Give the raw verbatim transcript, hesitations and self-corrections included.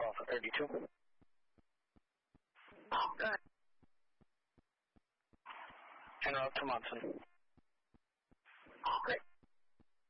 Alpha thirty-two. Go ahead. En route to Munson. Great.